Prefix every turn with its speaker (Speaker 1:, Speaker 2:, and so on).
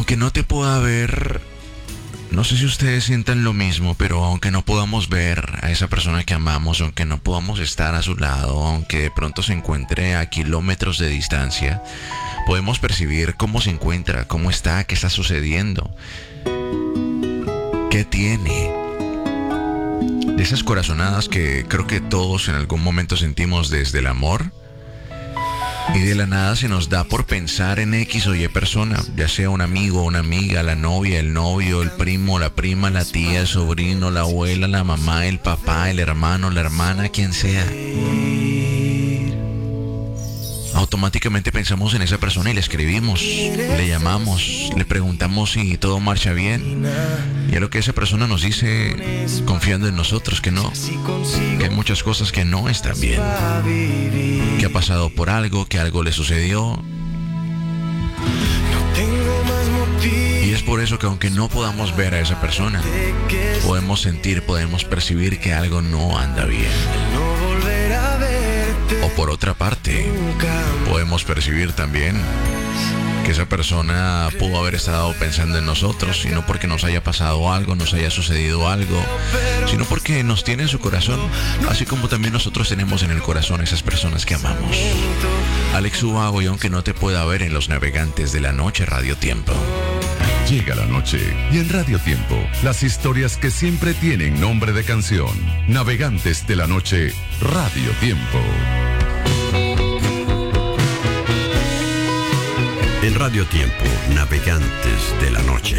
Speaker 1: Aunque no te pueda ver, no sé si ustedes sientan lo mismo, pero aunque no podamos ver a esa persona que amamos, aunque no podamos estar a su lado, aunque de pronto se encuentre a kilómetros de distancia, podemos percibir cómo se encuentra, cómo está, qué está sucediendo, qué tiene. De esas corazonadas que creo que todos en algún momento sentimos desde el amor. Y de la nada se nos da por pensar en X o Y persona, ya sea un amigo, una amiga, la novia, el novio, el primo, la prima, la tía, el sobrino, la abuela, la mamá, el papá, el hermano, la hermana, quien sea. Automáticamente pensamos en esa persona y le escribimos, le llamamos, le preguntamos si todo marcha bien. Y a lo que esa persona nos dice, confiando en nosotros, que no, que hay muchas cosas que no están bien, que ha pasado por algo, que algo le sucedió. Y es por eso que aunque no podamos ver a esa persona, podemos sentir, podemos percibir que algo no anda bien. O por otra parte, podemos percibir también que esa persona pudo haber estado pensando en nosotros, y no porque nos haya pasado algo, nos haya sucedido algo, sino porque nos tiene en su corazón, así como también nosotros tenemos en el corazón esas personas que amamos. Alex Ubago, y aunque no te pueda ver en Los Navegantes de la Noche, Radio Tiempo.
Speaker 2: Llega la noche y en Radio Tiempo, las historias que siempre tienen nombre de canción. Navegantes de la Noche, Radio Tiempo.
Speaker 3: En Radio Tiempo, Navegantes de la Noche.